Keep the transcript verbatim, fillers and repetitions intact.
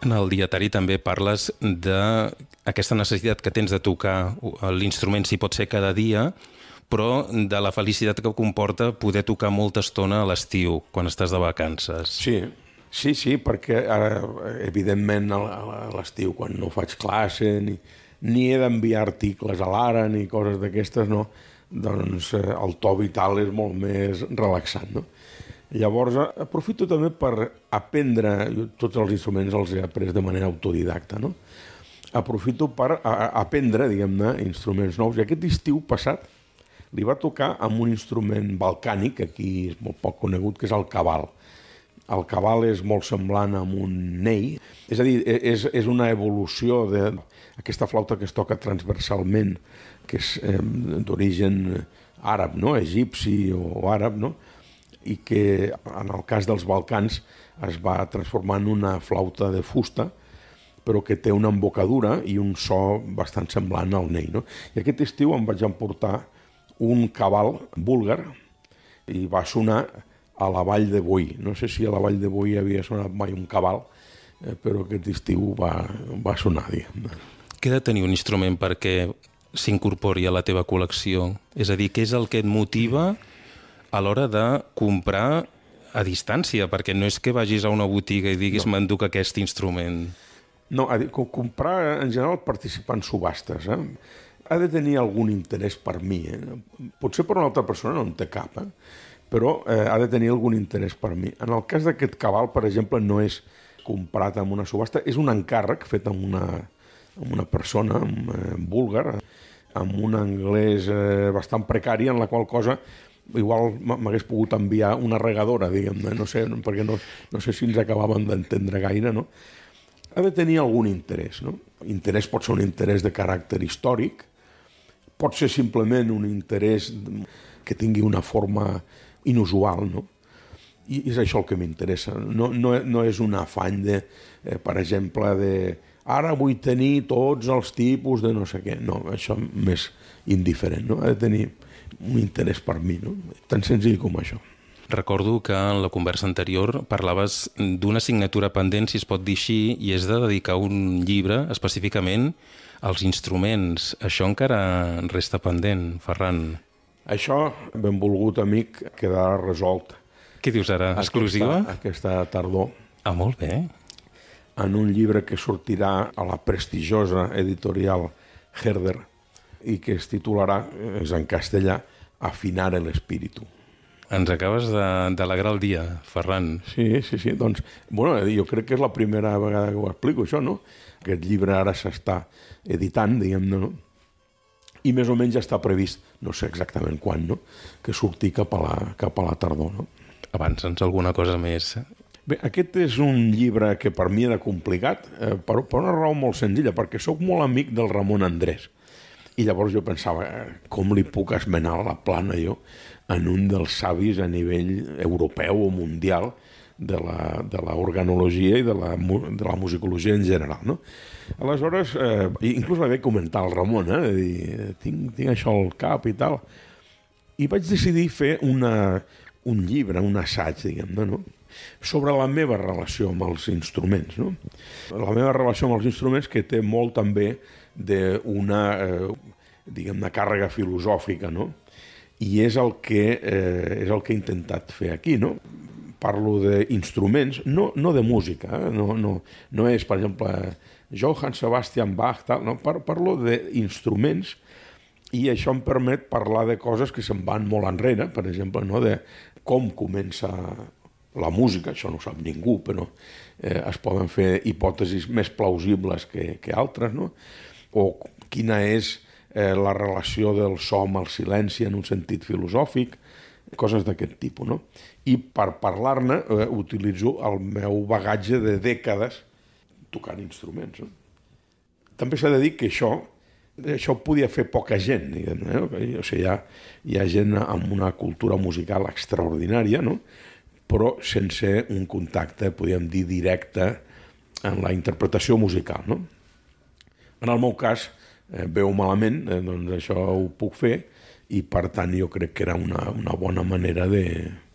En el dietari també parles d'aquesta necessitat que tens de tocar l'instrument, si pot ser cada dia, però de la felicitat que comporta poder tocar molta estona a l'estiu, quan estàs de vacances. Sí, sí, sí, perquè ara, evidentment, a l'estiu, quan no faig classe, ni, ni he d'enviar articles a l'Ara, ni coses d'aquestes, no, doncs el to vital és molt més relaxant, no? Llavors, aprofito també per aprendre, tots els instruments els he après de manera autodidacta, no? Aprofito per aprendre, diguem-ne, instruments nous. I aquest estiu passat li va tocar amb un instrument balcànic, que aquí és molt poc conegut, que és el cabal. El cabal és molt semblant amb un ney, és a dir, és, és una evolució d'aquesta flauta que es toca transversalment, que és eh, d'origen àrab, no? Egipci o àrab, no? I que en el cas dels Balcans es va transformar en una flauta de fusta, però que té una embocadura i un so bastant semblant al ney, no? I aquest estiu em vaig emportar un cabal búlgar i va sonar a la Vall de Boí. No sé si a la Vall de Boí havia sonat mai un cabal, eh, però aquest estiu va, va sonar, diguem. Què ha de tenir un instrument perquè s'incorpori a la teva col·lecció? És a dir, què és el que et motiva a l'hora de comprar a distància? Perquè no és que vagis a una botiga i diguis no. M'enduc aquest instrument. No, a dir, comprar en general participar en subhastes, eh? Ha de tenir algun interès per mi, eh? Potser per una altra persona no en té cap, eh? Però eh, ha de tenir algun interès per mi. En el cas d'aquest cabal, per exemple, no és comprat en una subhasta, és un encàrrec fet amb una, amb una persona, amb, eh, búlgar, amb un anglès eh, bastant precari, en la qual cosa igual m'hagués pogut enviar una regadora, diguem-ne, no sé, perquè no, no sé si ens acabàvem d'entendre gaire, no? Ha de tenir algun interès, no? Interès pot ser un interès de caràcter històric, pot ser simplement un interès que tingui una forma inusual, no? I és això el que m'interessa. No, no, no és un afany de, eh, per exemple, de ara vull tenir tots els tipus de no sé què. No, això m'és indiferent, no? Ha de tenir un interès per mi, no? Tan senzill com això. Recordo que en la conversa anterior parlaves d'una assignatura pendent, si es pot dir així, i és de dedicar un llibre específicament als instruments. Això encara resta pendent, Ferran. Això, benvolgut amic, quedarà resolt. Què dius ara? Exclusiva? Aquesta, aquesta tardor. Ah, molt bé. En un llibre que sortirà a la prestigiosa editorial Herder i que es titularà, és en castellà, Afinar el espíritu. Ens acabes d'alegrar el dia, Ferran. Sí, sí, sí. Doncs, bueno, jo crec que és la primera vegada que ho explico, això, no? Aquest llibre ara s'està editant, diguem-ne, no? I més o menys ja està previst, no sé exactament quan, no? Que surti cap a la, cap a la tardor, no? Avança'ns alguna cosa més. Bé, aquest és un llibre que per mi era complicat, eh, per, per una raó molt senzilla, perquè sóc molt amic del Ramon Andrés. I llavors jo pensava, eh, com li puc esmenar la plana jo en un dels savis a nivell europeu o mundial de la, de la organologia i de la, de la musicologia en general, no? Aleshores, eh, inclús la vaig comentar al Ramon, eh, de dir, tinc, tinc això al cap i tal. I vaig decidir fer una, un llibre, un assaig, diguem-ne, no? Sobre la meva relació amb els instruments, no? La meva relació amb els instruments que té molt també d'una, eh, diguem-ne, càrrega filosòfica, no? I és el que, eh, és el que he intentat fer aquí, no? Parlo d'instruments, no, no de música, eh? no, no, no és, per exemple, Johann Sebastian Bach, tal, no? Par parlo d'instruments i això em permet parlar de coses que se'n van molt enrere, per exemple, no? De com comença la música, això no ho sap ningú, però eh, es poden fer hipòtesis més plausibles que, que altres, no? O quina és eh, la relació del so amb el silenci en un sentit filosòfic, coses d'aquest tipus, no? I per parlar-ne eh, utilitzo el meu bagatge de dècades tocant instruments, no? També s'ha de dir que això, això ho podia fer poca gent, diguem, eh? O sigui, hi ha, hi ha gent amb una cultura musical extraordinària, no? Però sense un contacte, podríem dir, directe en la interpretació musical, no? En el meu cas, eh, veu malament, eh, doncs això ho puc fer, i per tant jo crec que era una, una bona manera de,